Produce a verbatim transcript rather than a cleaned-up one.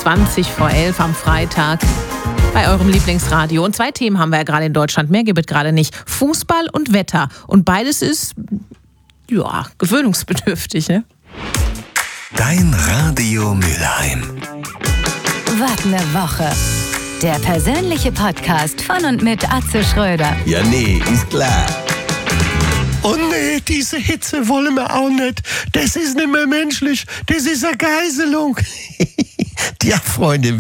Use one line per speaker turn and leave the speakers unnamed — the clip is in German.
zwanzig vor elf am Freitag bei eurem Lieblingsradio. Und zwei Themen haben wir ja gerade in Deutschland. Mehr gibt es gerade nicht. Fußball und Wetter. Und beides ist, ja, gewöhnungsbedürftig, ne?
Dein Radio Mülheim.
Was ne Woche. Der persönliche Podcast von und mit Atze Schröder.
Ja, nee, ist klar.
Oh nee, diese Hitze wollen wir auch nicht. Das ist nicht mehr menschlich. Das ist eine Geiselung.
Tja, Freunde,